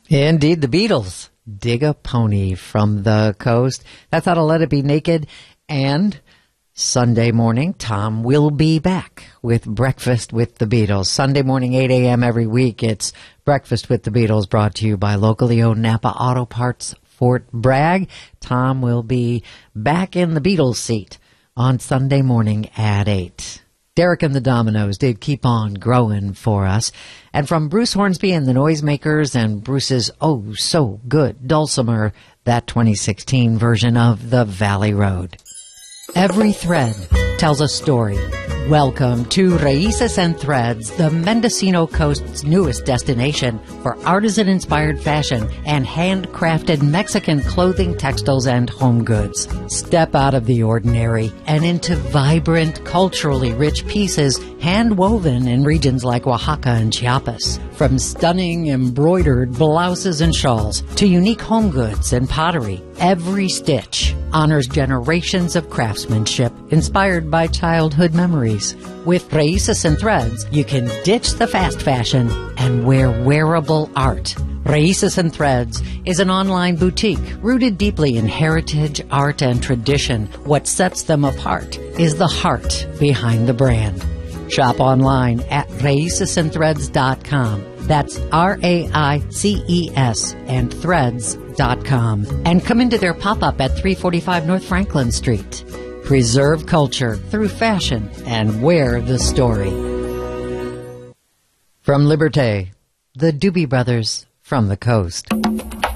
Indeed, the Beatles. Dig a Pony from the Coast. That's how to Let It Be Naked. And Sunday morning, Tom will be back with Breakfast with the Beatles. Sunday morning, 8 a.m. every week, it's Breakfast with the Beatles, brought to you by locally owned Napa Auto Parts, Fort Bragg. Tom will be back in the Beatles seat on Sunday morning at 8. Derek and the Dominoes did Keep On Growing for us. And from Bruce Hornsby and the Noisemakers and Bruce's oh so good dulcimer, that 2016 version of The Valley Road. Every thread tells a story. Welcome to Raíces and Threads, the Mendocino Coast's newest destination for artisan-inspired fashion and handcrafted Mexican clothing, textiles, and home goods. Step out of the ordinary and into vibrant, culturally rich pieces hand-woven in regions like Oaxaca and Chiapas. From stunning embroidered blouses and shawls to unique home goods and pottery, every stitch honors generations of craftsmanship inspired by childhood memories. With Raíces and Threads, you can ditch the fast fashion and wear wearable art. Raíces and Threads is an online boutique rooted deeply in heritage, art, and tradition. What sets them apart is the heart behind the brand. Shop online at raicesandthreads.com. That's RAICES and threads.com. And come into their pop-up at 345 North Franklin Street. Preserve culture through fashion and wear the story. From Liberté, the Doobie Brothers from the Coast.